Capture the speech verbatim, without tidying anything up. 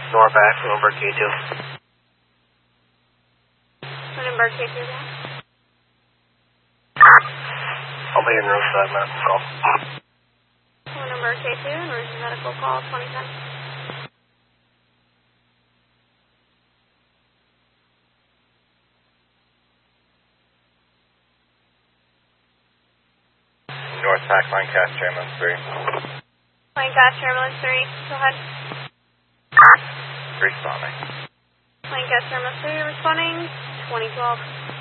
Norback, Bloomberg K two. Bloomberg K two. I'll be in Roadside Medical Call. Bloomberg K two, Emergency Medical Call twenty ten. North Pack, Lancaster, Ambulance three. Lancaster, Ambulance three, go ahead. Responding. Lancaster, Ambulance three, responding, twenty twelve.